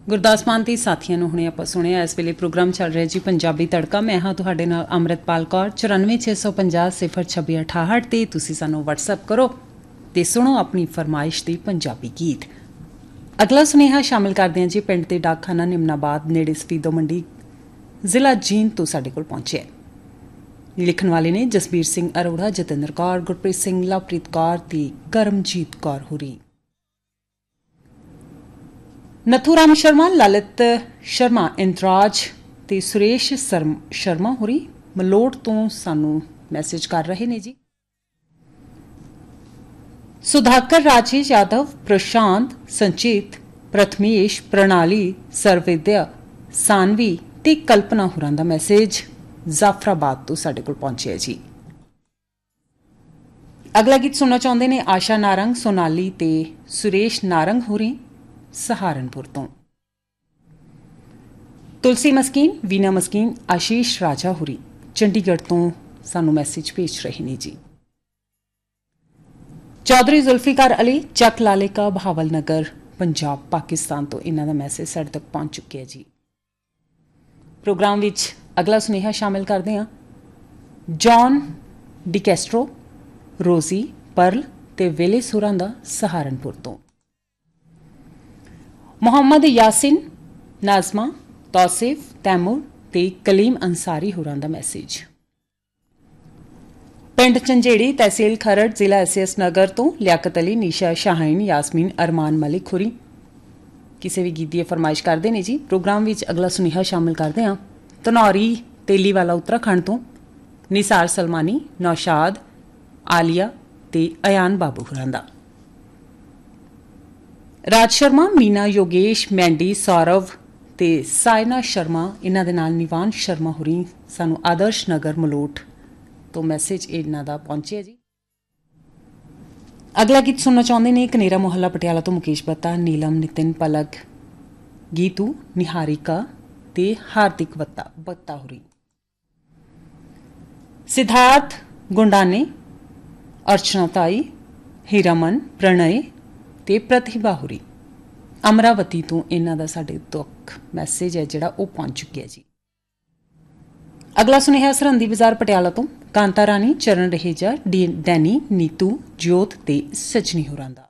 ਗੁਰਦਾਸ ਮਾਨ ਤੇ ਸਾਥੀਆਂ ਨੂੰ ਹੁਣੇ ਆਪਾਂ ਸੁਣਿਆ। ਇਸ ਵੇਲੇ ਪ੍ਰੋਗਰਾਮ ਚੱਲ ਰਿਹਾ ਜੀ ਪੰਜਾਬੀ ਤੜਕਾ। ਮੈਂ ਹਾਂ ਤੁਹਾਡੇ ਨਾਲ ਅੰਮ੍ਰਿਤਪਾਲ ਕੌਰ। 9465050668 ਤੇ ਤੁਸੀਂ ਸਾਨੂੰ WhatsApp ਕਰੋ ਤੇ ਸੁਣੋ ਆਪਣੀ ਫਰਮਾਇਸ਼ ਦੀ ਪੰਜਾਬੀ ਗੀਤ। ਅਗਲਾ ਸੁਨੇਹਾ ਸ਼ਾਮਿਲ ਕਰਦੇ ਹਾਂ ਜੀ ਪਿੰਡ ਦੇ ਡਾਕਖਾਨਾ ਨਿਮਨਾਬਾਦ ਨੇੜੇ ਸਫੀਦੋ ਮੰਡੀ ਜ਼ਿਲ੍ਹਾ ਜੀਂਦ ਤੋਂ ਸਾਡੇ ਕੋਲ ਪਹੁੰਚਿਆ। ਲਿਖਣ ਵਾਲੇ ਨੇ ਜਸਬੀਰ ਸਿੰਘ ਅਰੋੜਾ, ਜਤਿੰਦਰ ਕੌਰ, ਗੁਰਪ੍ਰੀਤ ਸਿੰਘ, ਲਵਪ੍ਰੀਤ ਕੌਰ ਤੇ ਕਰਮਜੀਤ ਕੌਰ ਹੋਰੀ। ਨਥੂਰਾਮ ਸ਼ਰਮਾ, ਲਲਿਤ ਸ਼ਰਮਾ, ਇੰਦਰਾਜ ਤੇ ਸੁਰੇਸ਼ ਸ਼ਰਮਾ ਹੋਰੀ ਮਲੋਟ ਤੋਂ ਸਾਨੂੰ ਮੈਸੇਜ ਕਰ ਰਹੇ ਨੇ ਜੀ। ਸੁਧਾਕਰ, ਰਾਜੇਸ਼ ਯਾਦਵ, ਪ੍ਰਸ਼ਾਂਤ, ਸੰਚਿਤ, ਪ੍ਰਥਮੇਸ਼, ਪ੍ਰਣਾਲੀ, ਸਰਵਿਦਿਆ, ਸਾਨਵੀ ਤੇ ਕਲਪਨਾ ਹੋਰਾਂ ਦਾ ਮੈਸੇਜ ਜ਼ਾਫਰਾਬਾਦ ਤੋਂ ਸਾਡੇ ਕੋਲ ਪਹੁੰਚਿਆ ਜੀ। ਅਗਲਾ ਗੀਤ ਸੁਣਨਾ ਚਾਹੁੰਦੇ ਨੇ ਆਸ਼ਾ ਨਾਰੰਗ, ਸੋਨਾਲੀ ਤੇ ਸੁਰੇਸ਼ ਨਾਰੰਗ ਹੋਰੀ ਸਹਾਰਨਪੁਰ ਤੋਂ। ਤੁਲਸੀ ਮਸਕੀਨ, ਵੀਨਾ ਮਸਕੀਨ, ਆਸ਼ੀਸ਼ ਰਾਜਾ ਹੋਰੀ ਚੰਡੀਗੜ੍ਹ ਤੋਂ ਸਾਨੂੰ ਮੈਸੇਜ ਭੇਜ ਰਹੇ ਨੇ ਜੀ। ਚੌਧਰੀ ਜ਼ੁਲਫੀਕਾਰ ਅਲੀ, ਚੱਕ ਲਾਲੇਕਾ, ਬਹਾਵਲ ਨਗਰ, ਪੰਜਾਬ, ਪਾਕਿਸਤਾਨ ਤੋਂ ਇਹਨਾਂ ਦਾ ਮੈਸੇਜ ਸਾਡੇ ਤੱਕ ਪਹੁੰਚ ਚੁੱਕਿਆ ਜੀ। ਪ੍ਰੋਗਰਾਮ ਵਿੱਚ ਅਗਲਾ ਸੁਨੇਹਾ ਸ਼ਾਮਿਲ ਕਰਦੇ ਹਾਂ ਜੌਨ ਡਿਕੈਸਟਰੋ, ਰੋਜ਼ੀ, ਪਰਲ ਤੇ ਵੇਲੇ ਸੁਰਾਂ ਦਾ ਸਹਾਰਨਪੁਰ ਤੋਂ। ਮੁਹੰਮਦ ਯਾਸਿਨ, ਨਾਜ਼ਮਾ, ਤੌਸੀਫ, ਤੈਮੂਰ ਤੇ ਕਲੀਮ ਅੰਸਾਰੀ ਹੋਰਾਂ ਦਾ ਮੈਸੇਜ। ਪਿੰਡ ਝੰਜੇੜੀ, ਤਹਿਸੀਲ ਖਰੜ, ਜ਼ਿਲ੍ਹਾ SS ਨਗਰ ਤੋਂ ਲਿਆਕਤ ਅਲੀ, ਨੀਸ਼ਾ, ਸ਼ਾਹੀਨ, ਯਾਸਮੀਨ, ਅਰਮਾਨ ਮਲਿਕ ਹੋਰੀ ਕਿਸੇ ਵੀ ਗੀਤ ਦੀ ਫਰਮਾਇਸ਼ ਕਰਦੇ ਨੇ ਜੀ। ਪ੍ਰੋਗਰਾਮ ਵਿੱਚ ਅਗਲਾ ਸੁਨੇਹਾ ਸ਼ਾਮਿਲ ਕਰਦੇ ਹਾਂ ਧਨੌਰੀ ਤੇਲੀਵਾਲਾ, ਉੱਤਰਾਖੰਡ ਤੋਂ ਨਿਸਾਰ ਸਲਮਾਨੀ, ਨੌਸ਼ਾਦ, ਆਲੀਆ ਤੇ ਅਯਾਨ ਬਾਬੂ ਹੋਰਾਂ ਦਾ। ਰਾਜ ਸ਼ਰਮਾ, ਮੀਨਾ, ਯੋਗੇਸ਼, ਮੈਂਡੀ, ਸੌਰਵ ਤੇ ਸਾਇਨਾ ਸ਼ਰਮਾ, ਇਹਨਾਂ ਦੇ ਨਾਲ ਨਿਵਾਨ ਸ਼ਰਮਾ ਹੋਰੀ ਸਾਨੂੰ ਆਦਰਸ਼ ਨਗਰ ਮਲੋਟ ਤੋਂ ਮੈਸੇਜ ਇਹਨਾਂ ਦਾ ਪਹੁੰਚਿਆ ਜੀ। ਅਗਲਾ ਗੀਤ ਸੁਣਨਾ ਚਾਹੁੰਦੇ ਨੇ ਕਨੇਰਾ ਮੁਹੱਲਾ ਪਟਿਆਲਾ ਤੋਂ ਮੁਕੇਸ਼ ਬੱਤਾ, ਨੀਲਮ, ਨਿਤਿਨ, ਪਲਕ, ਗੀਤੂ, ਨਿਹਾਰਿਕਾ ਤੇ ਹਾਰਦਿਕ ਬੱਤਾ ਹੋਰੀ। ਸਿਧਾਰਥ ਗੁੰਡਾਨੇ, ਅਰਚਨਾ ਤਾਈ, ਹੀਰਾਮਨ, ਪ੍ਰਣਯ ਤੇ ਪ੍ਰਤਿਭਾ ਹੋਰੀ ਅਮਰਾਵਤੀ ਤੋਂ ਇਹਨਾਂ ਦਾ ਸਾਡੇ ਤੱਕ ਮੈਸੇਜ ਹੈ ਜਿਹੜਾ ਉਹ ਪਹੁੰਚ ਚੁੱਕਿਆ ਜੀ। ਅਗਲਾ ਸੁਨੇਹਾ ਸਰਹੰਦੀ ਬਾਜ਼ਾਰ ਪਟਿਆਲਾ ਤੋਂ ਕਾਂਤਾ ਰਾਣੀ, ਚਰਨ ਰਹੇਜਾ, ਡੈਨੀ, ਨੀਤੂ, ਜੋਤ ਤੇ ਸਚਨੀ ਹੋਰਾਂ ਦਾ।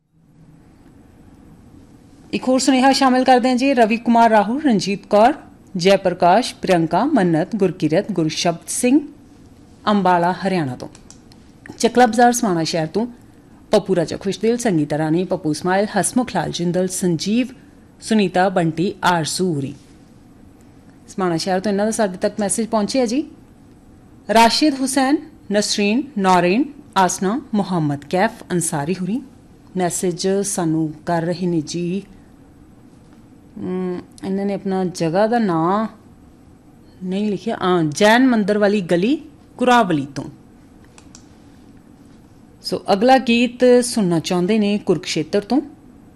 ਇੱਕ ਹੋਰ ਸੁਨੇਹਾ ਸ਼ਾਮਿਲ ਕਰਦੇ ਹਾਂ ਜੀ ਰਵੀ ਕੁਮਾਰ ਰਾਹੁਲ, ਰਣਜੀਤ ਕੌਰ, ਜੈ ਪ੍ਰਕਾਸ਼, ਪ੍ਰਿਯੰਕਾ, ਮੰਨਤ, ਗੁਰਕਿਰਤ, ਗੁਰਸ਼ਬਦ ਸਿੰਘ, ਅੰਬਾਲਾ, ਹਰਿਆਣਾ ਤੋਂ। ਚੱਕਲਾ ਬਾਜ਼ਾਰ ਸਮਾਣਾ ਸ਼ਹਿਰ ਤੋਂ ਪੱਪੂ ਰਾਜਾ ਖੁਸ਼ਦਿਲ, ਸੰਗੀਤਾ ਰਾਣੀ, ਪੱਪੂ ਇਸਮਾਇਲ, ਹਸਮੁਖ ਲਾਲ ਜਿੰਦਲ, ਸੰਜੀਵ, ਸੁਨੀਤਾ, ਬੰਟੀ, ਆਰਸੂ ਹੋਰੀ ਸਮਾਣਾ ਸ਼ਹਿਰ ਤੋਂ ਇਹਨਾਂ ਦਾ ਸਾਡੇ ਤੱਕ ਮੈਸੇਜ ਪਹੁੰਚਿਆ ਜੀ। ਰਾਸ਼ਿਦ ਹੁਸੈਨ, ਨਸਰੀਨ, ਨੌਰੀਨ, ਆਸਨਾ, ਮੁਹੰਮਦ ਕੈਫ ਅੰਸਾਰੀ ਹੋਰੀ ਮੈਸੇਜ ਸਾਨੂੰ ਕਰ ਰਹੇ ਨੇ ਜੀ। ਇਹਨਾਂ ਨੇ ਆਪਣਾ ਜਗ੍ਹਾ ਦਾ ਨਾਂ ਨਹੀਂ ਲਿਖਿਆ। ਜੈਨ ਮੰਦਰ ਵਾਲੀ ਗਲੀ, ਕੁਰਾਵਲੀ ਤੋਂ। ਸੋ ਅਗਲਾ ਗੀਤ ਸੁਣਨਾ ਚਾਹੁੰਦੇ ਨੇ ਕੁਰਕਸ਼ੇਤਰ ਤੋਂ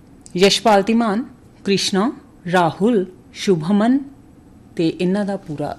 ਯਸ਼ਪਾਲ ਧੀਮਾਨ, ਕ੍ਰਿਸ਼ਨਾ, ਰਾਹੁਲ, ਸ਼ੁਭਮਨ ਤੇ ਇਹਨਾਂ ਦਾ ਪੂਰਾ